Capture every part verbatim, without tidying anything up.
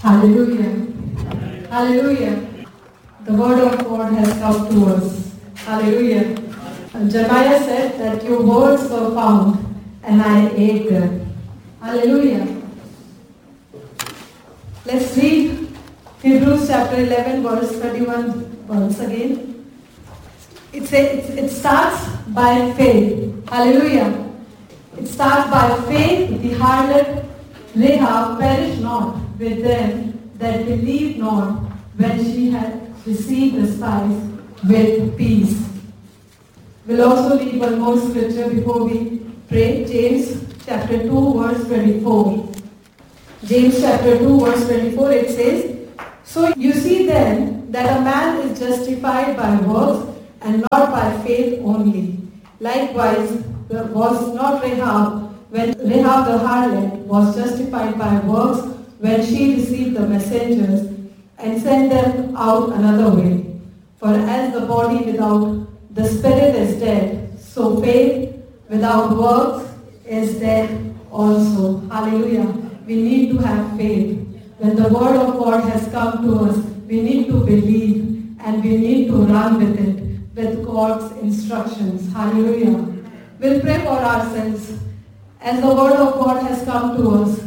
Hallelujah. Hallelujah. The word of God has come to us. Hallelujah. And Jeremiah said that your words were found and I ate them. Hallelujah. Let's read Hebrews chapter eleven verse thirty-one once again. It says it starts by faith. Hallelujah. It starts by faith. The harlot Rahab perished not with them that believed not when she had received the spice with peace. We'll also read one more scripture before we pray. James chapter two verse twenty-four. James chapter two verse twenty-four, it says, so you see then that a man is justified by works and not by faith only. Likewise was not Rahab when Rahab the harlot was justified by works when she received the messengers and sent them out another way. For as the body without the spirit is dead, so faith without works is dead also. Hallelujah. We need to have faith. When the word of God has come to us, we need to believe and we need to run with it, with God's instructions. Hallelujah. We'll pray for ourselves. As the word of God has come to us,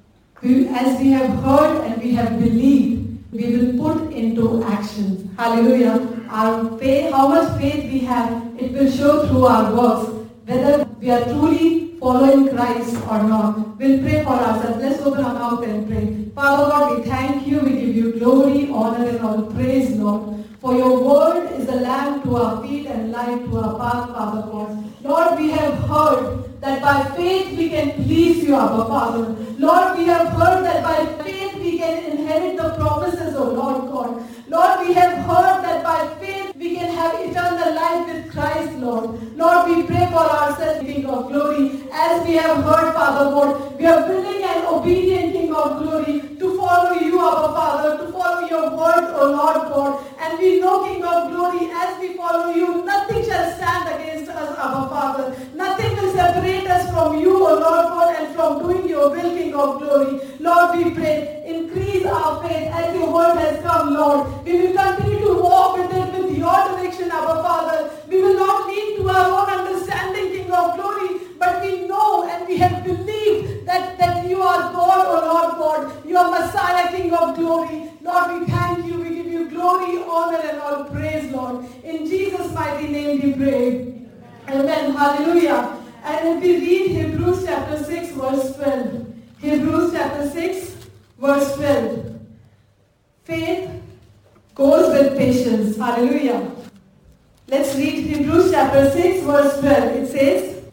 we, as we have heard and we have believed, we will put into action. Hallelujah. Our faith, how much faith we have, it will show through our works, whether we are truly following Christ or not. We'll pray for ourselves. Let's open our mouth and pray. Father God, we thank you. We give you glory, honor, and all praise, Lord. For your word is a lamp to our feet and light to our path, Father God. Lord, we have heard that by faith we can please you, Abba Father. Lord, we have heard that by faith we can inherit the promises, O Lord God. Lord, we have heard that by faith we can have eternal life with Christ, Lord. Lord, we pray for ourselves, King of glory. As we have heard, Father God, we are willing and obedient, King of glory, to follow you, Abba Father, to follow your word, O Lord God. And we know, King of glory, as we follow you, nothing shall stand against us, Abba Father. Nothing will separate us from you, O Lord God, and from doing your will, King of glory. Lord, we pray, increase our faith as your word has come, Lord. We will continue to walk with it with your direction, Abba Father. We will not lean to our own understanding, King of glory, but we know and we have believed that, that you are God, O Lord God. You are Messiah, King of glory. Lord, we thank you. We give you glory, honor, and all praise, Lord. In Jesus' mighty name we pray. Amen. Hallelujah. And if we read Hebrews chapter six, verse twelve. Hebrews chapter six, verse twelve. Faith goes with patience. Hallelujah. Let's read Hebrews chapter six, verse twelve. It says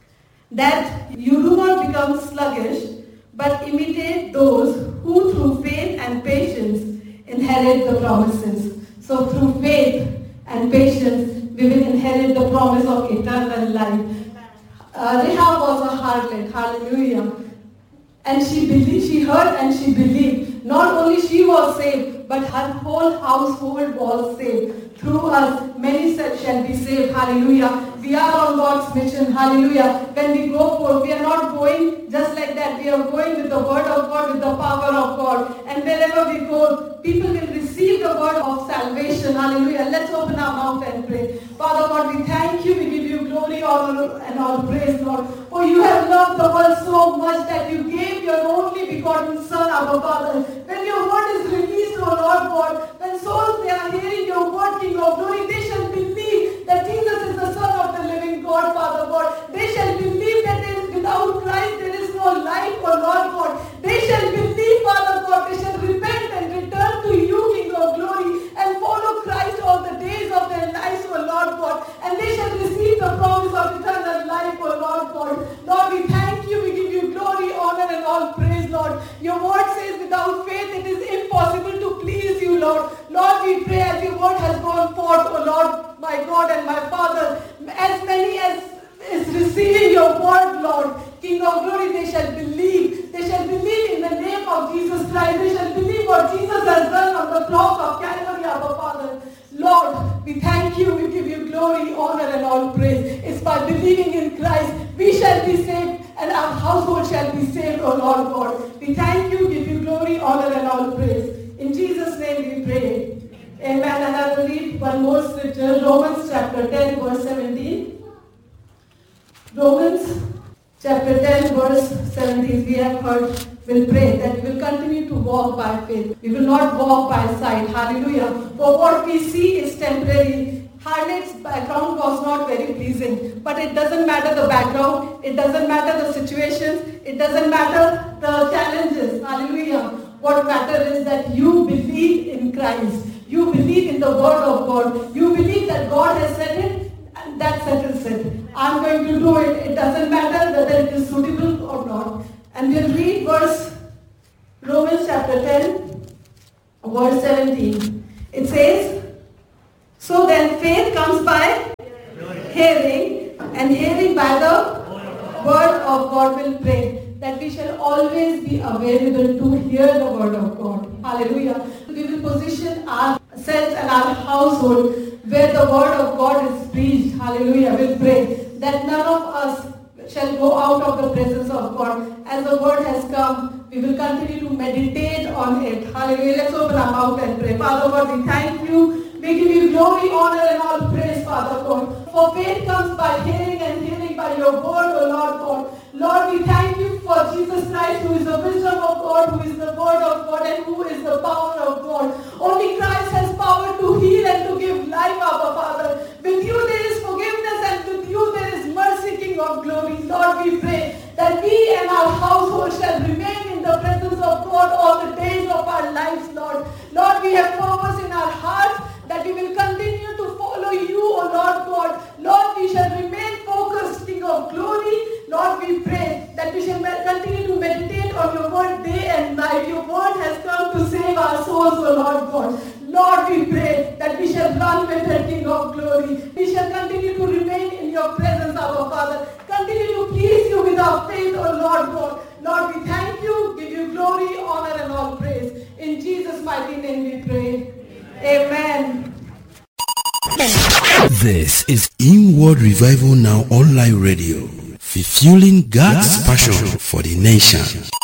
that you do not become sluggish, but imitate those who through faith and patience inherit the promises. So through faith and patience, we will inherit the promise of eternal life. Uh, Rahab was a harlot. Hallelujah. And she believed, she heard and she believed. Not only she was saved, but her whole household was saved. Through us, many shall be saved. Hallelujah. We are on God's mission. Hallelujah. When we go forth, we are not going just like that. We are going with the word of God, with the power of God. And wherever we go, people will receive the word of salvation. Hallelujah. Let's open our mouth and pray. Father God, we thank you. We give you glory, honor, and all praise, Lord. For you have loved the world so much that you gave your only begotten Son, our Father. When your word is released, O Lord God, when souls they are hearing your word, King of glory, they shall believe that Jesus is the Son of the living God, Father God. They shall believe that there is, without Christ there is no life, O Lord God. They shall believe, Father God, they shall repent and return to you, King of glory, and follow Christ all the days of their lives, O Lord God. And they shall receive the promise of eternal life, O Lord God. Lord, we thank you, we give you glory, honor, and all praise, Lord. Your word says without faith it is impossible to please you, Lord. Lord, we pray as your word has gone forth, O Lord, my God and my Father, as many as is receiving your word, Lord, King of glory, they shall believe. They shall believe in the name of Jesus Christ. They shall believe what Jesus has done on the cross of Calvary, our Father. Lord, we thank you, we give you glory, honor, and all praise. It's by believing in Christ, we shall be saved, and our household shall be saved, O Lord God. We thank you, give you glory, honor, and all praise. In Jesus' name we pray. Amen. And I will read one more scripture, Romans chapter ten, verse seventeen. Romans chapter ten, verse seventeen. We have heard, we'll pray that we will continue to walk by faith. We will not walk by sight. Hallelujah. For what we see is temporary. Harlot's background was not very pleasing, but it doesn't matter the background, it doesn't matter the situations, it doesn't matter the challenges. Hallelujah. What matters is that you believe in Christ. You believe in the word of God. You believe that God has said it, and that settles it. I'm going to do it. It doesn't matter whether it is suitable or not. And we'll read verse, Romans chapter ten, verse seventeen. It says, so then faith comes by hearing, and hearing by the word of God. Will pray that we shall always be available to hear the word of God. Hallelujah. We will position ourselves and our household where the word of God is preached. Hallelujah. We'll pray that none of us shall go out of the presence of God. As the word has come, we will continue to meditate on it. Hallelujah. Let's open our mouth and pray. Father God, we thank you. We give you glory, honor, and all praise, Father God. For faith comes by hearing, and hearing by your word, O Lord God. Lord, we thank you for Jesus Christ, who is the wisdom of God, who is the word of God, and who is the power of God. Only Christ has power to heal and to give life, Abba Father. With you there is forgiveness, and with you there is mercy, King of glory. Lord, we pray that we and our household shall remain in the presence of God all the days of our lives, Lord. Lord, we have purpose in our hearts that we will continue to follow you, O Lord God. Lord, we shall remain focused, King of glory. Lord, we pray that we shall continue to meditate on your word day and night. Your word has come to save our souls, O Lord God. Lord, we pray that we shall run with the King of glory. We shall continue to remain in your presence, our Father. Continue to please you with our faith, O Lord God. Lord, we thank you, give you glory, honor, and all praise. In Jesus' mighty name we pray. Amen. This is Inward Revival Now Online Radio, fulfilling God's passion for the nation.